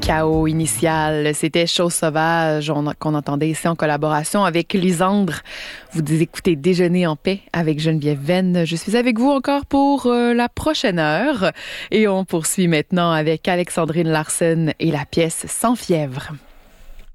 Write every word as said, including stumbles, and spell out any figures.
Chaos initial, c'était Chose sauvage on, qu'on entendait ici en collaboration avec Lisandre. Vous écoutez Déjeuner en paix avec Geneviève Venn. Je suis avec vous encore pour euh, la prochaine heure et on poursuit maintenant avec Alexandrine Larsen et la pièce Sans fièvre.